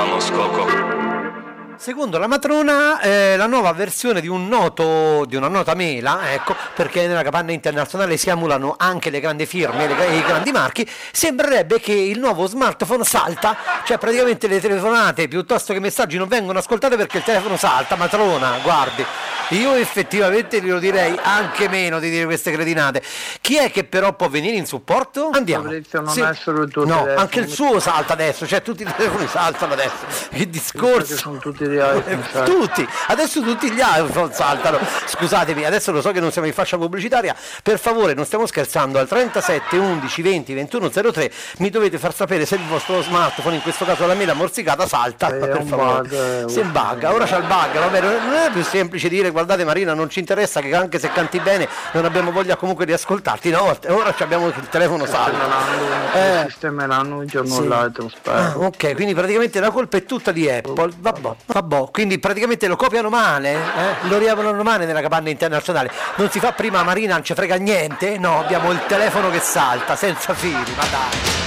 Vamos, Coco. Secondo la matrona, la nuova versione di una nota mela, ecco, perché nella capanna internazionale si emulano anche le grandi firme, i grandi marchi, sembrerebbe che il nuovo smartphone salta, cioè praticamente le telefonate piuttosto che messaggi non vengono ascoltate perché il telefono salta. Matrona, guardi, io effettivamente glielo direi anche meno di dire queste cretinate. Chi è che però può venire in supporto? Andiamo. Non essere tutti no, telefoni. anche il suo salta adesso, cioè tutti i telefoni saltano adesso. Che discorso. Sono tutti di iPhone, tutti, adesso tutti gli iPhone saltano. Scusatemi, adesso lo so che non siamo in fascia pubblicitaria, per favore non stiamo scherzando. Al 37 11 20 21 03 mi dovete far sapere se il vostro smartphone, in questo caso la mela morsicata, salta, per favore. Se bugga, ora c'ha il bug, vabbè, non è più semplice dire guardate Marina, non ci interessa, che anche se canti bene non abbiamo voglia comunque di ascoltarti. No, ora abbiamo il telefono salta. Il sistema l'annuncio annullato, ok, quindi praticamente la colpa è tutta di Apple. Vabbè, quindi praticamente lo copiano male, lo riavano male nella capanna internazionale. Non si fa prima Marina, non ci frega niente, no, abbiamo il telefono che salta senza fili, ma dai.